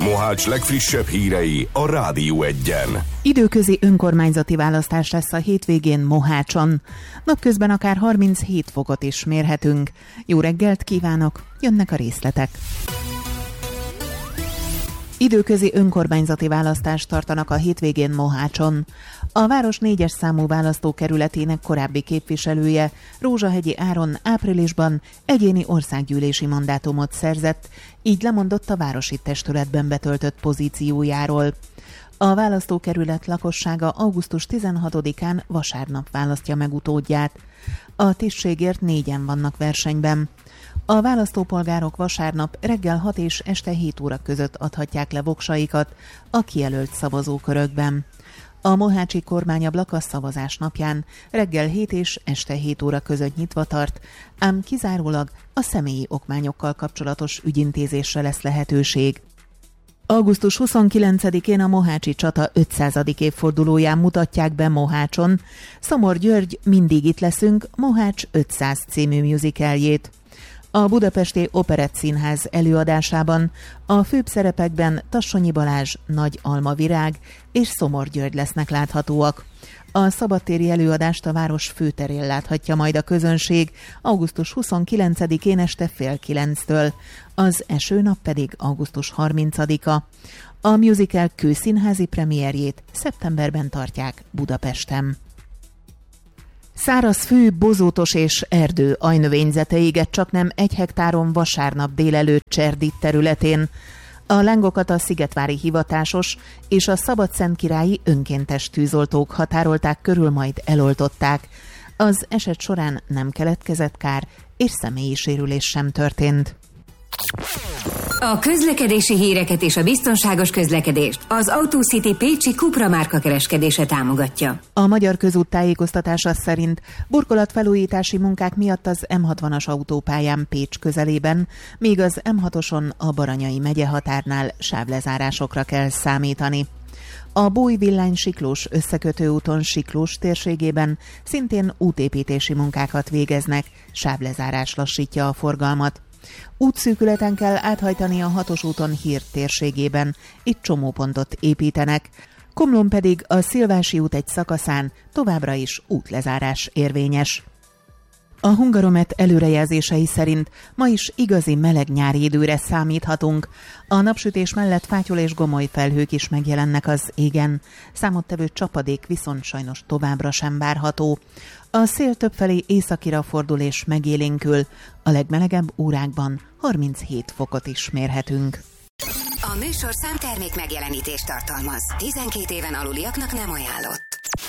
Mohács legfrissebb hírei a Rádió Egyen. Időközi önkormányzati választás lesz a hétvégén Mohácson. Napközben akár 37 fokot is mérhetünk. Jó reggelt kívánok, jönnek a részletek. Időközi önkormányzati választást tartanak a hétvégén Mohácson. A város 4-es számú választókerületének korábbi képviselője, Rózsahegyi Áron áprilisban egyéni országgyűlési mandátumot szerzett, így lemondott a városi testületben betöltött pozíciójáról. A választókerület lakossága augusztus 16-án vasárnap választja meg utódját. A tisztségért 4-en vannak versenyben. A választópolgárok vasárnap reggel 6 és este 7 óra között adhatják le voksaikat a kijelölt szavazókörökben. A mohácsi kormányablak a szavazás napján reggel 7 és este 7 óra között nyitva tart, ám kizárólag a személyi okmányokkal kapcsolatos ügyintézésre lesz lehetőség. Augusztus 29-én a mohácsi csata 500. évfordulóján mutatják be Mohácson Szomor György Mindig itt leszünk Mohács 500 című musicaljét. A Budapesti Operett Színház előadásában a főbb szerepekben Tassonyi Balázs, Nagy Alma Virág és Szomor György lesznek láthatóak. A szabadtéri előadást a város főterén láthatja majd a közönség augusztus 29-én este fél 9-től, az esőnap pedig augusztus 30-a. A musical kőszínházi premierjét szeptemberben tartják Budapesten. Száraz fű, bozótos és erdő ajnövényzete égett csaknem 1 hektáron vasárnap délelőtt Cserdit területén. A lángokat a szigetvári hivatásos és a szabadszentkirályi önkéntes tűzoltók határolták körül, majd eloltották. Az eset során nem keletkezett kár, és személyi sérülés sem történt. A közlekedési híreket és a biztonságos közlekedést az AutoCity pécsi Cupra márka kereskedése támogatja. A Magyar Közút tájékoztatása szerint burkolatfelújítási munkák miatt az M60-as autópályán Pécs közelében, míg az M6-oson a Baranyai megye határnál sávlezárásokra kell számítani. A Bój-Villány Siklós összekötőúton Siklós térségében szintén útépítési munkákat végeznek, sávlezárás lassítja a forgalmat. Útszűkületen kell áthajtani a 6-os úton Hír térségében, itt csomópontot építenek, Komlón pedig a Szilvási út egy szakaszán továbbra is útlezárás érvényes. A Hungaromet előrejelzései szerint ma is igazi meleg nyári időre számíthatunk. A napsütés mellett fátyol és gomoly felhők is megjelennek az égen. Számottevő csapadék viszont sajnos továbbra sem várható. A szél többfelé északira fordul és megélénkül. A legmelegebb órákban 37 fokot is mérhetünk. A műsorszám termék megjelenítést tartalmaz. 12 éven aluliaknak nem ajánlott.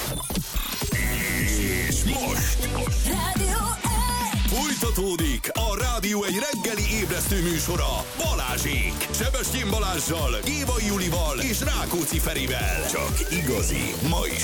És most folytatódik a Rádió egy reggeli ébresztő műsora Balázsék. Sebestyén Balázssal, Gévai Julival és Rákóczi Ferivel. Csak igazi, ma is